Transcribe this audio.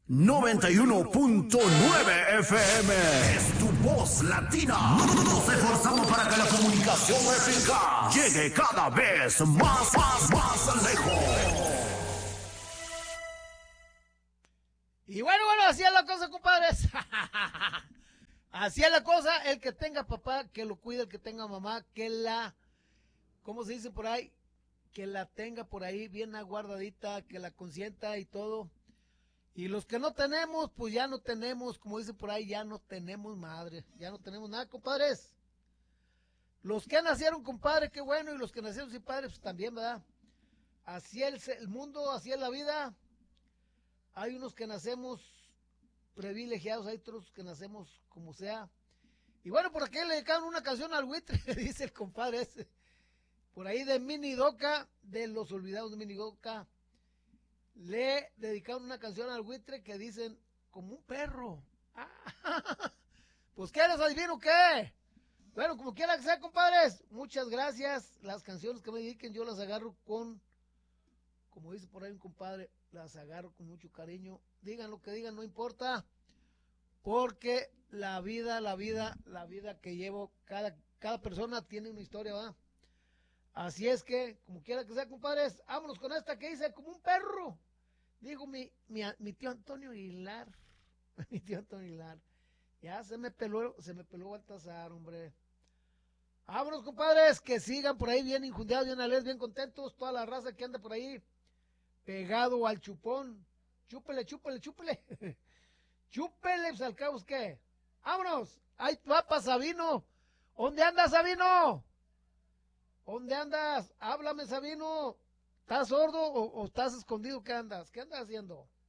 91.9 FM es tu voz latina. Nos esforzamos para que la comunicación eficaz llegue cada vez más lejos. Y bueno, así es la cosa, compadres. Así es la cosa, el que tenga papá, que lo cuide, el que tenga mamá, que la, ¿cómo se dice por ahí? Que la tenga por ahí bien aguardadita, que la consienta y todo. Y los que no tenemos, pues ya no tenemos, como dice por ahí, ya no tenemos madre, ya no tenemos nada, compadres. Los que nacieron con padre, qué bueno, y los que nacieron sin padre, pues también, ¿verdad? Así es el mundo, así es la vida. Hay unos que nacemos privilegiados, hay otros que nacemos como sea. Y bueno, por aquí le dedicaron una canción al buitre, dice el compadre ese. Por ahí de Minidoka, de los olvidados de Minidoka. Le dedicaron una canción al buitre que dicen, como un perro. Pues, ¿qué les adivino qué? Bueno, como quiera que sea, compadres, muchas gracias. Las canciones que me dediquen yo las agarro con, como dice por ahí un compadre, las agarro con mucho cariño. Digan lo que digan, no importa. Porque la vida que llevo, cada persona tiene una historia, ¿va? Así es que, como quiera que sea, compadres, vámonos con esta que dice como un perro. Dijo mi tío Antonio Aguilar. Mi tío Antonio Aguilar. Ya se me peló Baltasar, hombre. Vámonos, compadres, que sigan por ahí bien injundiados, bien alegres, bien contentos. Toda la raza que anda por ahí pegado al chupón. Chúpele. Chúpele, pues al cabo, ¿qué? Vámonos. Ahí va pa' Sabino. ¿Dónde andas, Sabino? ¿Dónde andas? Háblame, Sabino. ¿Estás sordo o estás escondido? ¿Qué andas? ¿Qué andas haciendo?